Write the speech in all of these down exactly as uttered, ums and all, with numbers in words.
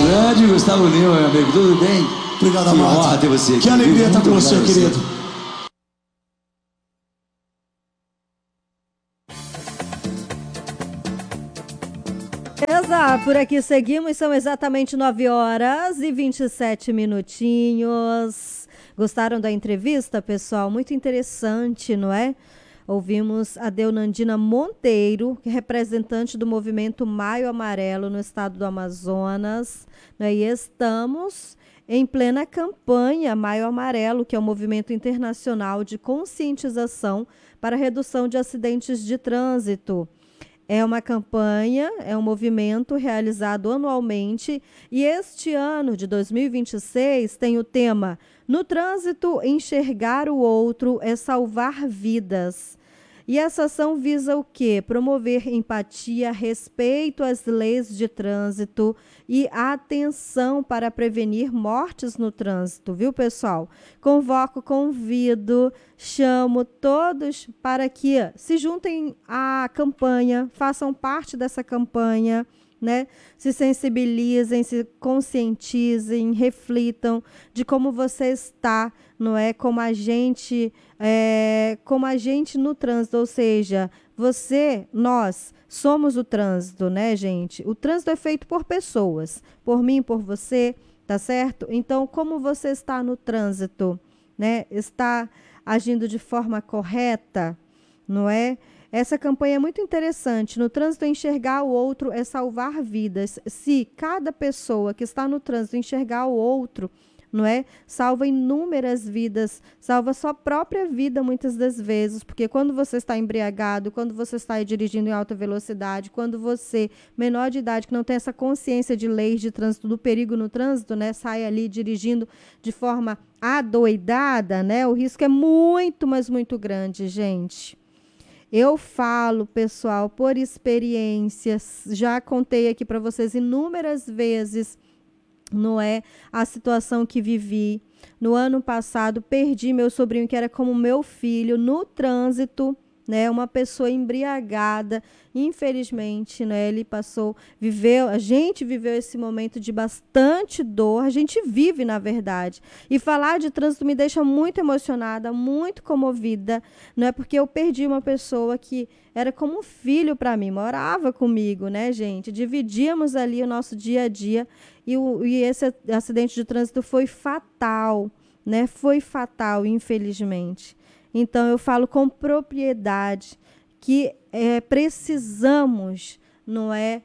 Grande Gustavo Lima, meu amigo, tudo bem? Obrigado, que amado. honra ter você aqui. Que alegria estar com você, querido. Beleza, por aqui seguimos, são exatamente nove horas e vinte e sete minutinhos. Gostaram da entrevista, pessoal? Muito interessante, não é? Ouvimos a Deonandina Monteiro, representante do movimento Maio Amarelo no estado do Amazonas, né? E estamos em plena campanha Maio Amarelo, que é um movimento internacional de conscientização para a redução de acidentes de trânsito. É uma campanha, é um movimento realizado anualmente e este ano de dois mil e vinte e seis tem o tema No Trânsito, Enxergar o Outro é Salvar Vidas. E essa ação visa o quê? Promover empatia, respeito às leis de trânsito e atenção para prevenir mortes no trânsito, viu, pessoal? Convoco, convido, chamo todos para que se juntem à campanha, façam parte dessa campanha, né? Se sensibilizem, se conscientizem, reflitam de como você está, não é? Como a gente, é, como a gente no trânsito, ou seja, você, nós somos o trânsito, né, gente? O trânsito é feito por pessoas, por mim, por você, tá certo? Então, como você está no trânsito, né? Está agindo de forma correta, não é? Essa campanha é muito interessante. No trânsito, enxergar o outro é salvar vidas. Se cada pessoa que está no trânsito enxergar o outro, não é? Salva inúmeras vidas, salva sua própria vida muitas das vezes, porque quando você está embriagado, quando você está dirigindo em alta velocidade, quando você, menor de idade, que não tem essa consciência de leis de trânsito, do perigo no trânsito, né? Sai ali dirigindo de forma adoidada, né? O risco é muito, mas muito grande, gente. Eu falo, pessoal, por experiências, já contei aqui para vocês inúmeras vezes, não é, a situação que vivi. No ano passado, perdi meu sobrinho, que era como meu filho, no trânsito, né, uma pessoa embriagada, infelizmente, né, ele passou, viveu, a gente viveu esse momento de bastante dor, a gente vive, na verdade, e falar de trânsito me deixa muito emocionada, muito comovida, não é, porque eu perdi uma pessoa que era como um filho para mim, morava comigo, né, gente, dividíamos ali o nosso dia a dia, e, o, e esse acidente de trânsito foi fatal, né, foi fatal, infelizmente. Então, eu falo com propriedade que é, precisamos, não é,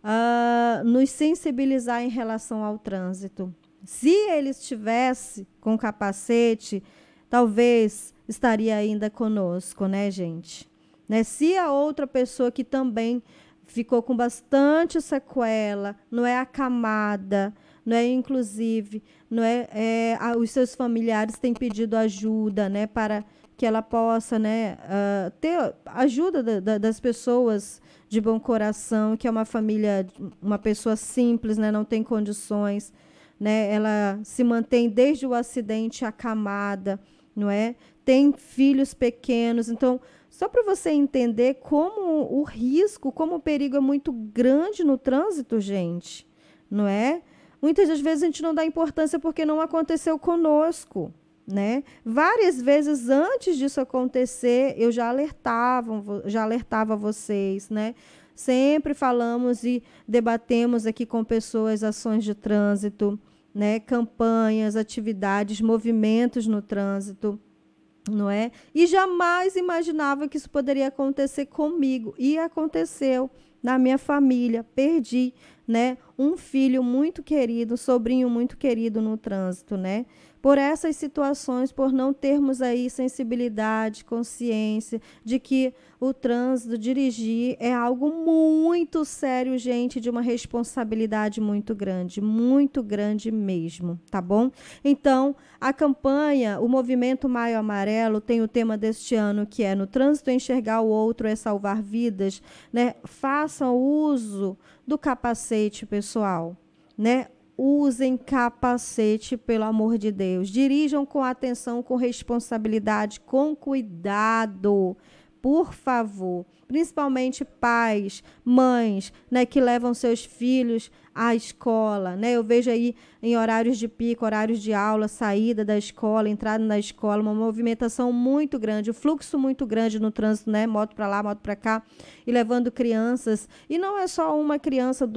uh, nos sensibilizar em relação ao trânsito. Se ele estivesse com capacete, talvez estaria ainda conosco, né, gente? Né? Se a outra pessoa que também ficou com bastante sequela, não é acamada, não é, inclusive, não é, é a, os seus familiares têm pedido ajuda, né, para que ela possa, né, uh, ter ajuda da, da, das pessoas de bom coração, que é uma família, uma pessoa simples, né, não tem condições, né, ela se mantém desde o acidente acamada, não é? Tem filhos pequenos, então, só para você entender como o risco, como o perigo é muito grande no trânsito, gente, não é? Muitas das vezes a gente não dá importância porque não aconteceu conosco, né? Várias vezes antes disso acontecer, eu já alertava, já alertava vocês, né? Sempre falamos e debatemos aqui com pessoas ações de trânsito, né? Campanhas, atividades, movimentos no trânsito, não é? E jamais imaginava que isso poderia acontecer comigo. E aconteceu na minha família. Perdi, né, um filho muito querido, um sobrinho muito querido no trânsito, né? Por essas situações, por não termos aí sensibilidade, consciência de que o trânsito, dirigir é algo muito sério, gente, de uma responsabilidade muito grande, muito grande mesmo, tá bom? Então, a campanha, o movimento Maio Amarelo tem o tema deste ano, que é No Trânsito Enxergar o Outro é Salvar Vidas, né? Façam uso do capacete, pessoal, né? Usem capacete, pelo amor de Deus. Dirijam com atenção, com responsabilidade, com cuidado. por favor, principalmente pais, mães, né, que levam seus filhos à escola, né? Eu vejo aí em horários de pico, horários de aula, saída da escola, entrada na escola, uma movimentação muito grande, um fluxo muito grande no trânsito, né? Moto para lá, moto para cá, e levando crianças. E não é só uma criança,